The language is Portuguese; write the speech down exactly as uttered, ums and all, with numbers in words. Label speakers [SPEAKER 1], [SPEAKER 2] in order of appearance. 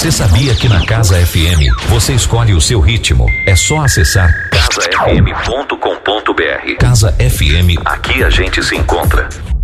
[SPEAKER 1] Você sabia que na Casa F M você escolhe o seu ritmo? É só acessar casa f m ponto com ponto b r. Casa F M, aqui a gente se encontra.